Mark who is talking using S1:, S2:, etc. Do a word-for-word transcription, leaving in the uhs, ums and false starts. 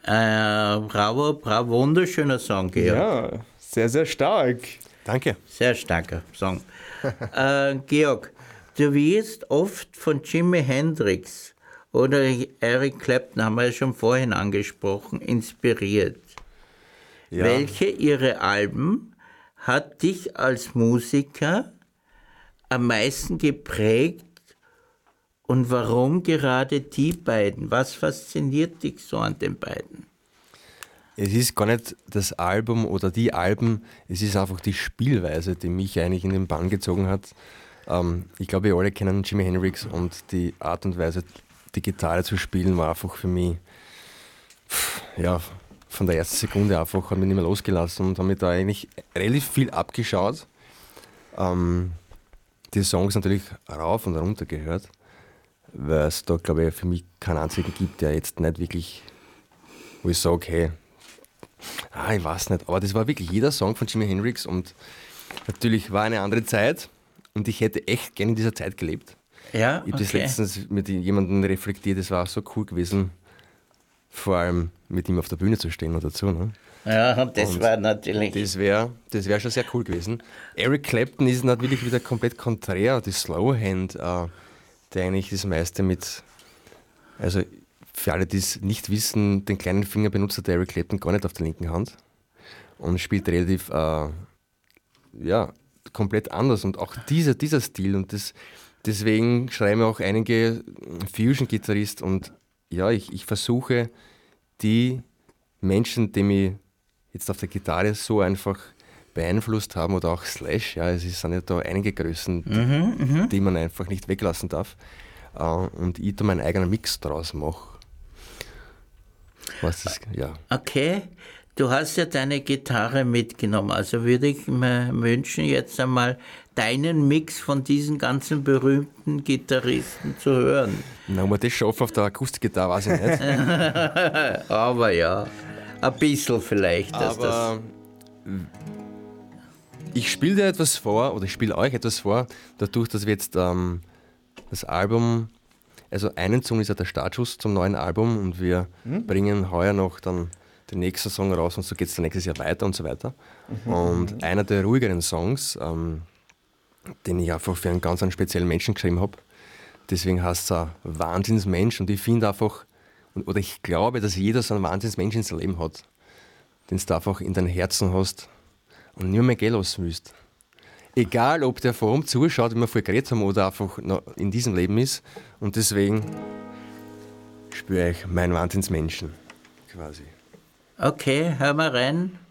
S1: Äh, bravo, bravo, wunderschöner Song, Georg.
S2: Ja, sehr, sehr stark.
S3: Danke.
S1: Sehr starker Song. äh, Georg, du wirst oft von Jimi Hendrix oder Eric Clapton, haben wir ja schon vorhin angesprochen, inspiriert.
S3: Ja.
S1: Welche ihrer Alben hat dich als Musiker am meisten geprägt und warum gerade die beiden? Was fasziniert dich so an den beiden?
S3: Es ist gar nicht das Album oder die Alben, es ist einfach die Spielweise, die mich eigentlich in den Bann gezogen hat. Ähm, ich glaube, wir alle kennen Jimi Hendrix und die Art und Weise, die Gitarre zu spielen, war einfach für mich, pff, ja, von der ersten Sekunde einfach, hat mich nicht mehr losgelassen und habe mir da eigentlich relativ viel abgeschaut. Ähm, die Songs natürlich rauf und runter gehört, weil es da, glaube ich, für mich keinen einzigen gibt, der jetzt nicht wirklich, wo ich sage, hey, ah, ich weiß nicht, aber das war wirklich jeder Song von Jimi Hendrix und natürlich war eine andere Zeit und ich hätte echt gerne in dieser Zeit gelebt.
S1: Ja,
S3: Ich habe das
S1: okay.
S3: letztens mit jemandem reflektiert, das war auch so cool gewesen, vor allem mit ihm auf der Bühne zu stehen und dazu. Ne?
S1: Ja, das
S3: Und
S1: war natürlich...
S3: Das wäre das wär schon sehr cool gewesen. Eric Clapton ist natürlich wieder komplett konträr, die Slowhand, äh, der eigentlich das meiste mit, also für alle, die es nicht wissen, den kleinen Finger benutzt der Eric Clapton gar nicht auf der linken Hand und spielt relativ, äh, ja, komplett anders und auch dieser, dieser Stil und das, deswegen schreiben auch einige Fusion-Gitarristen und ja, ich, ich versuche die Menschen, die mich jetzt auf der Gitarre so einfach beeinflusst haben oder auch Slash, ja, es sind ja da einige Größen,
S1: Mhm,
S3: die man einfach nicht weglassen darf äh, und ich da meinen eigenen Mix draus mache. Was das, ja.
S1: Okay, du hast ja deine Gitarre mitgenommen, also würde ich mir wünschen, jetzt einmal deinen Mix von diesen ganzen berühmten Gitarristen zu hören.
S3: Na, ob wir das schaffen auf der Akustikgitarre, weiß ich nicht.
S1: Aber ja, ein bisschen vielleicht. Dass
S3: Aber ich spiele dir etwas vor, oder ich spiele euch etwas vor, dadurch, dass wir jetzt ähm, das Album, also einen Song ist ja der Startschuss zum neuen Album und wir hm? bringen heuer noch dann den nächsten Song raus und so geht es dann nächstes Jahr weiter und so weiter. Mhm. Und einer der ruhigeren Songs, ähm, den ich einfach für einen ganz einen speziellen Menschen geschrieben habe, deswegen heißt es auch Wahnsinnsmensch und ich finde einfach, oder ich glaube, dass jeder so einen Wahnsinnsmensch in seinem Leben hat, den du einfach in deinem Herzen hast und nicht mehr gehen lassen willst. Egal, ob der vor uns zuschaut, wie wir vorher geredet haben, oder einfach noch in diesem Leben ist. Und deswegen spüre ich meinen Wahnsinnsmenschen quasi.
S1: Okay, hör mal rein.